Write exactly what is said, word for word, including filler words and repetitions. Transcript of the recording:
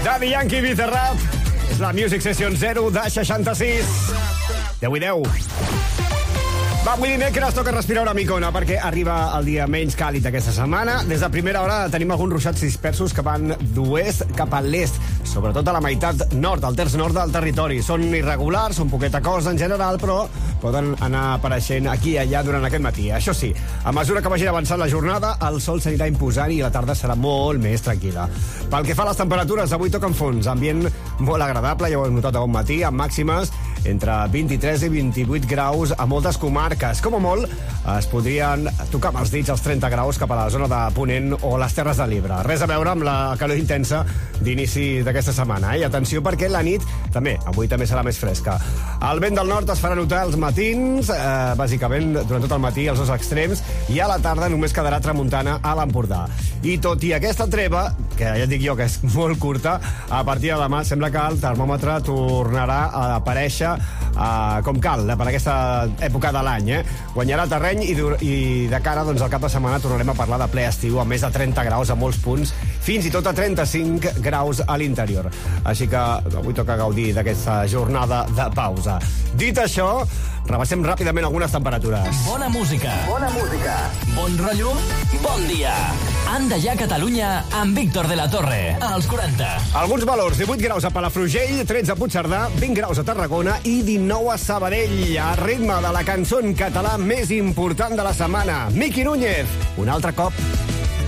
Daddy Yankee, Bizarrap. És la Music Session zero de seixanta-sis. deu i deu. Va, avui dimecres toca respirar una micona perquè arriba el dia menys càlid aquesta setmana. Des de primera hora tenim alguns ruixats dispersos que van d'oest cap a l'est, sobretot a la meitat nord, al terç nord del territori. Són irregulars, són poqueta cosa en general, però poden anar apareixent aquí i allà durant aquest matí. Això sí, a mesura que vagi avançant la jornada, el sol s'anirà imposant i la tarda serà molt més tranquil·la. Pel que fa a les temperatures, avui toquen fons. Ambient molt agradable, ja ho hem notat a bon matí, amb màximes entre vint-i-tres i vint-i-vuit graus a moltes comarques. Com a molt, es podrien tocar amb els dits els trenta graus cap a la zona de Ponent o les Terres de l'Ebre. Res a veure amb la calor intensa d'inici d'aquesta setmana. Eh? I atenció perquè la nit també, avui també serà més fresca. El vent del nord es farà notar als matins, eh, bàsicament durant tot el matí, als dos extrems, i a la tarda només quedarà tramuntana a l'Empordà. I tot i aquesta treva, que ja et dic jo que és molt curta, a partir de demà sembla que el termòmetre tornarà a aparèixer Uh, com cal, eh, per aquesta època de l'any. Eh? Guanyarà terreny i, i de cara doncs, al cap de setmana tornarem a parlar de ple estiu amb més de trenta graus a molts punts, fins i tot a trenta-cinc graus a l'interior. Així que avui toca gaudir d'aquesta jornada de pausa. Dit això, rebassem ràpidament algunes temperatures. Bona música. Bona música. Bon rotllo. Bon dia. Anda ja a Catalunya amb Víctor de la Torre. Als quaranta. Alguns valors: divuit graus a Palafrugell, tretze a Puigcerdà, vint graus a Tarragona i dinou a Sabadell. A ritme de la cançó en català més important de la setmana. Miqui Núñez, un altre cop.